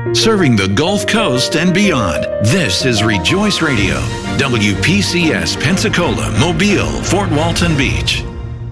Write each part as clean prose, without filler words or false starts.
Serving the Gulf Coast and beyond, this is Rejoice Radio, WPCS Pensacola, Mobile, Fort Walton Beach.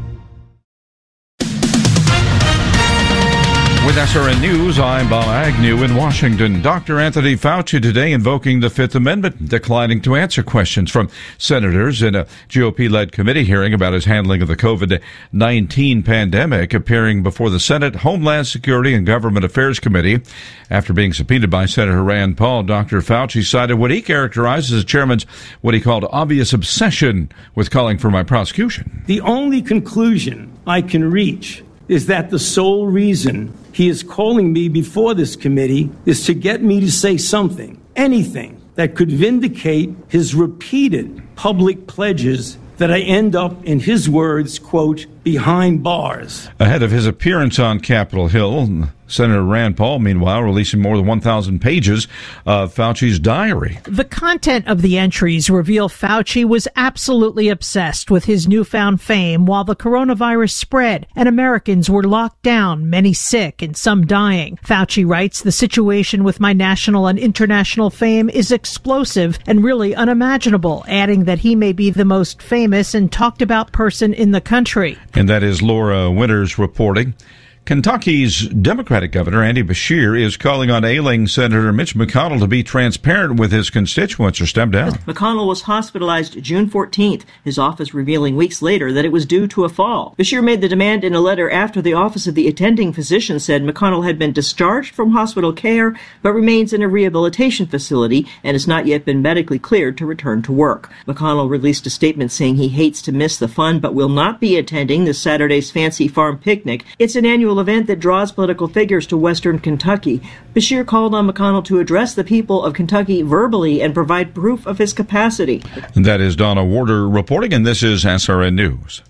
With SRN News, I'm Bob Agnew in Washington. Dr. Anthony Fauci today invoking the Fifth Amendment, declining to answer questions from senators in a GOP-led committee hearing about his handling of the COVID-19 pandemic, appearing before the Senate Homeland Security and Government Affairs Committee. After being subpoenaed by Senator Rand Paul, Dr. Fauci cited what he characterized as the chairman's what he called obvious obsession with calling for my prosecution. The only conclusion I can reach is that the sole reason he is calling me before this committee is to get me to say something, anything, that could vindicate his repeated public pledges that I end up, in his words, quote, behind bars. Ahead of his appearance on Capitol Hill, Senator Rand Paul, meanwhile, releasing more than 1,000 pages of Fauci's diary. The content of the entries reveal Fauci was absolutely obsessed with his newfound fame while the coronavirus spread and Americans were locked down, many sick and some dying. Fauci writes, the situation with my national and international fame is explosive and really unimaginable, adding that he may be the most famous and talked about person in the country. And that is Laura Winters reporting. Kentucky's Democratic Governor Andy Beshear is calling on ailing Senator Mitch McConnell to be transparent with his constituents or step down. McConnell was hospitalized June 14th, his office revealing weeks later that it was due to a fall. Beshear made the demand in a letter after the office of the attending physician said McConnell had been discharged from hospital care but remains in a rehabilitation facility and has not yet been medically cleared to return to work. McConnell released a statement saying he hates to miss the fun but will not be attending this Saturday's Fancy Farm Picnic. It's an annual event that draws political figures to western Kentucky. Beshear called on McConnell to address the people of Kentucky verbally and provide proof of his capacity. And that is Donna Warder reporting, and this is SRN News.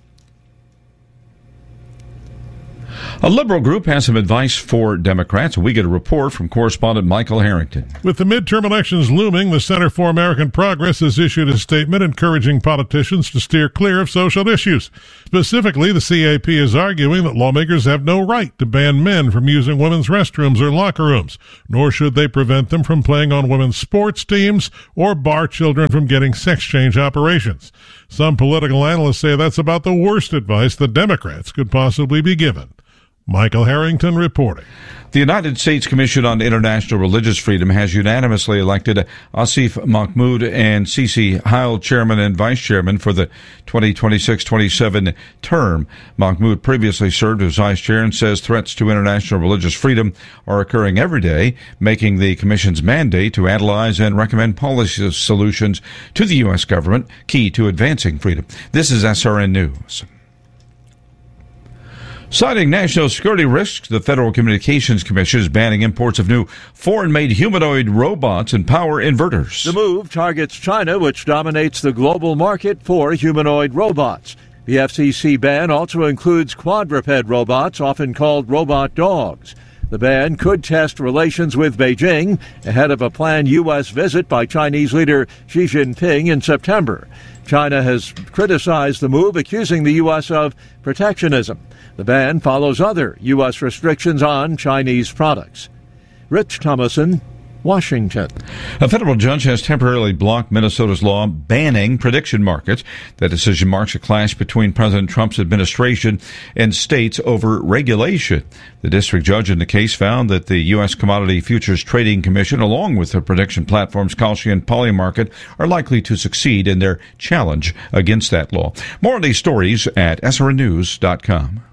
A liberal group has some advice for Democrats. We get a report from correspondent Michael Harrington. With the midterm elections looming, the Center for American Progress has issued a statement encouraging politicians to steer clear of social issues. Specifically, the CAP is arguing that lawmakers have no right to ban men from using women's restrooms or locker rooms, nor should they prevent them from playing on women's sports teams or bar children from getting sex change operations. Some political analysts say that's about the worst advice the Democrats could possibly be given. Michael Harrington reporting. The United States Commission on International Religious Freedom has unanimously elected Asif Mahmoud and Cece Heil chairman and vice chairman for the 2026-27 term. Mahmoud previously served as vice chair and says threats to international religious freedom are occurring every day, making the commission's mandate to analyze and recommend policy solutions to the U.S. government key to advancing freedom. This is SRN News. Citing national security risks, the Federal Communications Commission is banning imports of new foreign-made humanoid robots and power inverters. The move targets China, which dominates the global market for humanoid robots. The FCC ban also includes quadruped robots, often called robot dogs. The ban could test relations with Beijing ahead of a planned U.S. visit by Chinese leader Xi Jinping in September. China has criticized the move, accusing the U.S. of protectionism. The ban follows other U.S. restrictions on Chinese products. Rich Thomason, Washington. A federal judge has temporarily blocked Minnesota's law banning prediction markets. That decision marks a clash between President Trump's administration and states over regulation. The district judge in the case found that the U.S. Commodity Futures Trading Commission, along with the prediction platforms Kalshi and Polymarket, are likely to succeed in their challenge against that law. More on these stories at srnnews.com.